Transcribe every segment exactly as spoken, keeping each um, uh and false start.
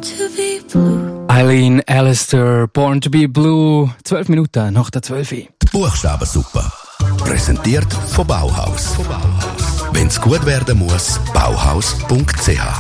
to be blue. Eileen Allister, Born to be Blue. Zwölf Minuten nach der zwölf. Die Buchstabensuppe. Präsentiert von Bauhaus. Wenn es gut werden muss, bauhaus punkt c h.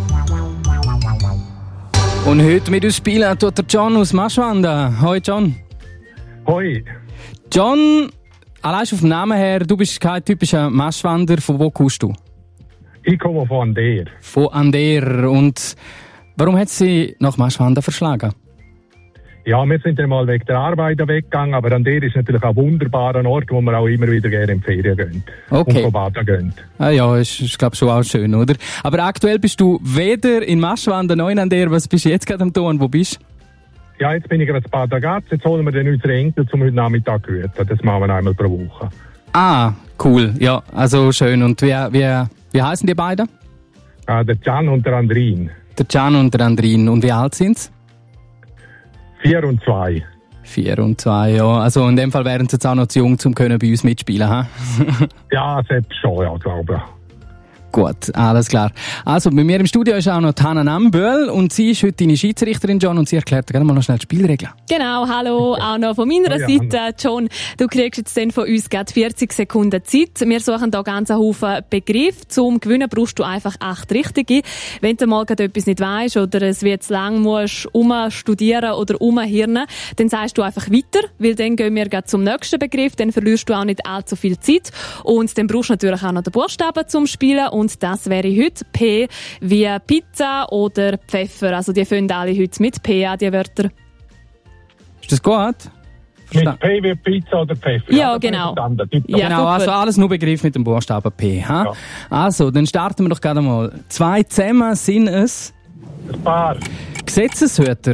Und heute mit uns spielen tut der John aus Maschwanda. Hoi John. Hoi. John, allein auf dem Namen her, du bist kein typischer Maschwander. Von wo kommst du? Ich komme von Ander. Von Ander. Und warum hat sie nach Maschwanda verschlagen? Ja, wir sind einmal wegen der Arbeit weggegangen, aber Ander ist natürlich ein wunderbarer Ort, wo man auch immer wieder gerne in die Ferien gehen. Okay. Und baden gehen. Ah ja, ist, ist glaube ich schon auch schön, oder? Aber aktuell bist du weder in Maschwanda noch in Ander. Was bist du jetzt gerade am tun? Wo bist du? Ja, jetzt bin ich gerade in Bad Ragaz. Jetzt holen wir den unseren Enkel zum heute Nachmittag gehört. Das machen wir einmal pro Woche. Ah, cool. Ja, also schön. Und wie, wie, wie heißen die beiden? Ah, der Can und der Andrin. Der Can und der Andrin. Und wie alt sind sie? Vier und zwei. Vier und zwei, ja. Also in dem Fall wären sie jetzt auch noch zu jung, um können bei uns mitspielen, ha? Ja, selbst schon, ja, glaube ich. Gut, alles klar. Also, bei mir im Studio ist auch noch Hanna Namböhl und sie ist heute deine Schiedsrichterin, John, und sie erklärt gerne mal noch schnell die Spielregeln. Genau, hallo, auch noch von meiner Ja, Seite. John, du kriegst jetzt dann von uns gerade vierzig Sekunden Zeit. Wir suchen da ganz einen Haufen Begriffe. Zum Gewinnen brauchst du einfach acht richtige. Wenn du mal gerade etwas nicht weisst oder es wird zu lang musst, umstudieren oder umhirnen, dann sagst du einfach weiter, weil dann gehen wir gerade zum nächsten Begriff, dann verlierst du auch nicht allzu viel Zeit. Und dann brauchst du natürlich auch noch den Buchstaben zum Spielen. Und das wäre heute P wie Pizza oder Pfeffer. Also die fangen alle heute mit P an, die Wörter. Ist das gut? Mit P wie Pizza oder Pfeffer. Ja, das genau. genau, Ja, super. also alles nur Begriff mit dem Buchstaben P. Ha? Ja. Also, dann starten wir doch gerade mal. Zwei zusammen sind es Ein Paar. Gesetzeshüter,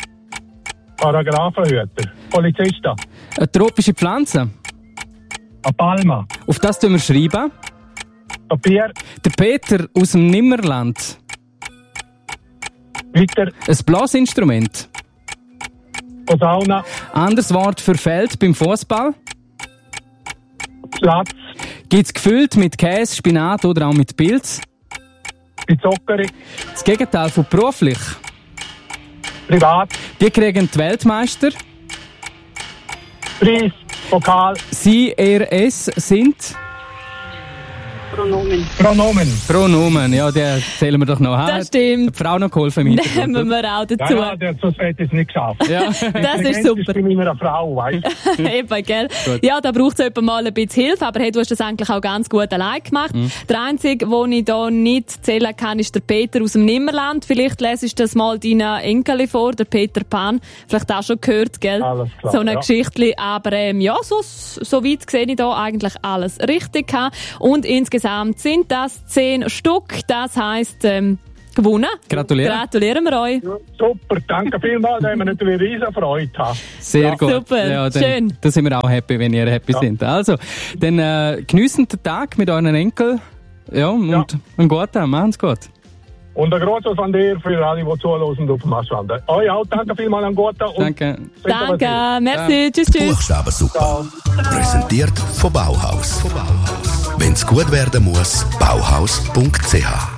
Paragraphenhüter. Polizisten. eine tropische Pflanze. Eine Palma. Auf das tun wir schreiben. Papier. Der Peter aus dem Nimmerland. Weiter. Ein Blasinstrument. Posaune. Anderes Wort für Feld beim Fußball. Platz. Gibt's gefüllt mit Käse, Spinat oder auch mit Pilz. Pizzoccheri. Das Gegenteil von beruflich. Privat. Die kriegen die Weltmeister. Preis. Pokal. Sie, er, es sind Pronomen. Pronomen. Pronomen. Ja, die zählen wir doch noch. Ha? Das stimmt. Hat die Frau noch geholfen im Hintergrund, Nehmen oder? wir auch Ja, dazu. ja, der sonst hätte es nicht geschafft. Ja. Das ist Intelligenz super. ist bei meiner Frau, weißt du? Eben, gell? Gut. Ja, da braucht es mal ein bisschen Hilfe, aber hey, du hast das eigentlich auch ganz gut allein gemacht. Mhm. Der Einzige, den ich hier nicht zählen kann, ist der Peter aus dem Nimmerland. Vielleicht lesest du das mal deinen Enkel vor, der Peter Pan. Vielleicht auch schon gehört, gell? Alles klar, so eine ja. Geschichte. Aber ähm, ja, so, so weit sehe ich da eigentlich alles richtig. Und insgesamt sind das zehn Stück. Das heisst, ähm, gewonnen. Gratulieren. Gratulieren wir euch. Super, danke vielmals, da haben wir natürlich riesen Freude gehabt. Sehr Ja. gut. Super, ja, dann, schön. Da sind wir auch happy, wenn ihr happy Ja. sind. Also, dann äh, geniessen den Tag mit euren Enkel. Ja, und Ja. einen guten, machen's gut. Und ein grosses von dir für alle, die zuhören auf dem Maschwanda. Euch auch, danke vielmals an Guten. und Danke. Danke, merci, tschüss, tschüss. Buchstabensuppe. Präsentiert von Bauhaus. Wenn es gut werden muss, bauhaus punkt c h.